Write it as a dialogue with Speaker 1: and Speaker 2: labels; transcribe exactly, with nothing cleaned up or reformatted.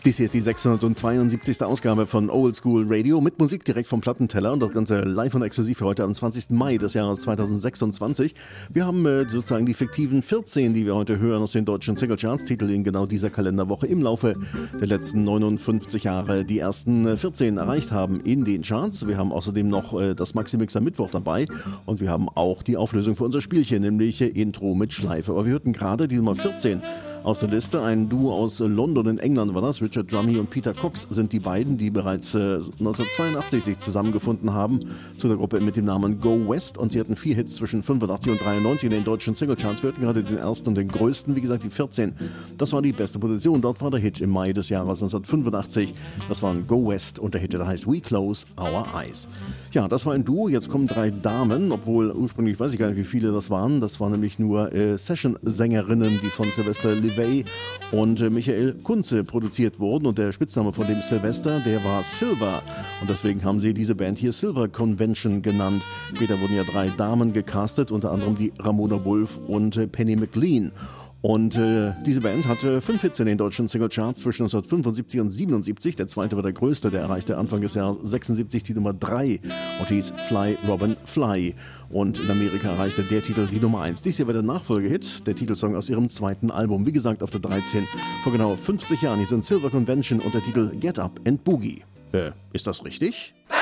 Speaker 1: Dies hier ist die sechshundertzweiundsiebzigste Ausgabe von Old School Radio mit Musik direkt vom Plattenteller und das Ganze live und exklusiv für heute am zwanzigsten Mai des Jahres zweitausendsechsundzwanzig. Wir haben äh, sozusagen die fiktiven vierzehn, die wir heute hören aus den deutschen Single-Charts-Titeln in genau dieser Kalenderwoche im Laufe der letzten neunundfünfzig Jahre die ersten vierzehn erreicht haben in den Charts. Wir haben außerdem noch äh, das Maxi-Mixer Mittwoch dabei und wir haben auch die Auflösung für unser Spielchen, nämlich äh, Intro mit Schleife. Aber wir hörten gerade die Nummer vierzehn aus der Liste. Ein Duo aus London in England war das. Richard Drummie und Peter Cox sind die beiden, die bereits äh, neunzehnhundertzweiundachtzig sich zusammengefunden haben zu der Gruppe mit dem Namen Go West. Und sie hatten vier Hits zwischen fünfundachtzig und dreiundneunzig in den deutschen Singlecharts. Wir hatten gerade den ersten und den größten, wie gesagt die vierzehn. Das war die beste Position. Dort war der Hit im Mai des Jahres neunzehnhundertfünfundachtzig. Das war ein Go West und der Hit, der heißt We Close Our Eyes. Ja, das war ein Duo. Jetzt kommen drei Damen, obwohl ursprünglich weiß ich gar nicht, wie viele das waren. Das waren nämlich nur äh, Session-Sängerinnen, die von Sylvester Levay und äh, Michael Kunze produziert wurden. Und der Spitzname von dem Sylvester, der war Silver. Und deswegen haben sie diese Band hier Silver Convention genannt. Später wurden ja drei Damen gecastet, unter anderem die Ramona Wolf und äh, Penny McLean. Und äh, diese Band hatte fünf Hits in den deutschen Singlecharts zwischen neunzehnhundertfünfundsiebzig und siebenundsiebzig. Der zweite war der größte, der erreichte Anfang des Jahres sechsundsiebzig die Nummer drei und hieß Fly Robin Fly. Und in Amerika erreichte der Titel die Nummer eins. Dies hier war der Nachfolgehit, der Titelsong aus ihrem zweiten Album. Wie gesagt, auf der dreizehn vor genau fünfzig Jahren. Hier sind Silver Convention und der Titel Get Up and Boogie. Äh, ist das richtig?